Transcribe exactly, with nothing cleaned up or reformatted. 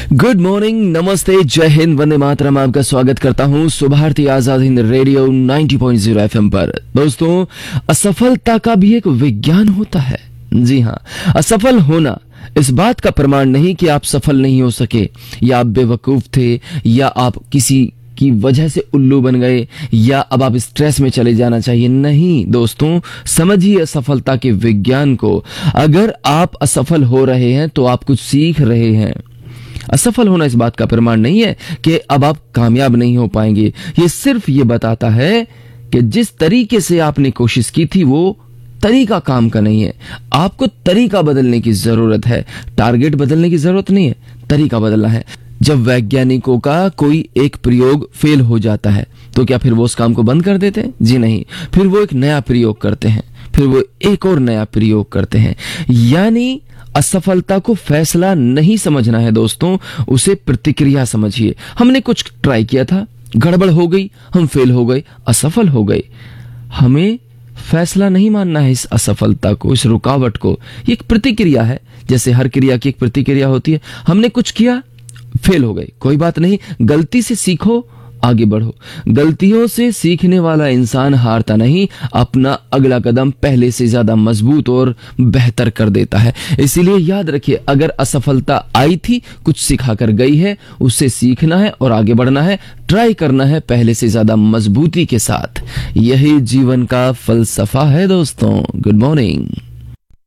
Good morning, नमस्ते, जय हिंद, वंदे मातरम। आपका स्वागत करता हूँ सुभारती आजाद हिंद रेडियो नब्बे पॉइंट शून्य एफएम पर। दोस्तों, असफलता का भी एक विज्ञान होता है। जी हाँ, असफल होना इस बात का प्रमाण नहीं कि आप सफल नहीं हो सके, या आप बेवकूफ थे, या आप किसी की वजह से उल्लू बन गए, या अब आप स्ट्रेस में चले जाना चाहिए। नहीं दोस्तों, समझिए असफलता के विज्ञान को। अगर आप असफल हो रहे हैं तो आप कुछ सीख रहे हैं। असफल होना इस बात का प्रमाण नहीं है कि अब आप कामयाब नहीं हो पाएंगे। ये सिर्फ ये बताता है कि जिस तरीके से आपने कोशिश की थी वो तरीका काम का नहीं है। आपको तरीका बदलने की जरूरत है, टारगेट बदलने की जरूरत नहीं है, तरीका बदलना है। जब वैज्ञानिकों का कोई एक प्रयोग फेल हो जाता है तो क्या फिर वो उस काम को बंद कर देते हैं? जी नहीं, फिर वो एक नया प्रयोग करते हैं, फिर वो एक और नया प्रयोग करते हैं। यानी असफलता को फैसला नहीं समझना है दोस्तों, उसे प्रतिक्रिया समझिए। हमने कुछ ट्राई किया था, गड़बड़ हो गई, हम फेल हो गए, असफल हो गए। हमें फैसला नहीं मानना है इस असफलता को, इस रुकावट को। ये एक प्रतिक्रिया है, जैसे हर क्रिया की एक प्रतिक्रिया होती है। हमने कुछ किया, फेल हो गए, कोई बात नहीं, गलती से सीखो, आगे बढ़ो। गलतियों से सीखने वाला इंसान हारता नहीं, अपना अगला कदम पहले से ज्यादा मजबूत और बेहतर कर देता है। इसीलिए याद रखिए, अगर असफलता आई थी, कुछ सिखा कर गई है, उससे सीखना है और आगे बढ़ना है, ट्राई करना है पहले से ज्यादा मजबूती के साथ। यही जीवन का फलसफा है दोस्तों। Good morning.